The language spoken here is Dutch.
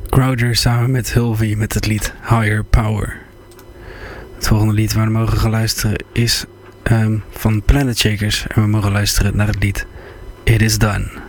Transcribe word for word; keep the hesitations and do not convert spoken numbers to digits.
Crowder samen met Hulvey met het lied Higher Power. Het volgende lied waar we mogen gaan luisteren is um, van Planet Shakers. En we mogen luisteren naar het lied It Is Done.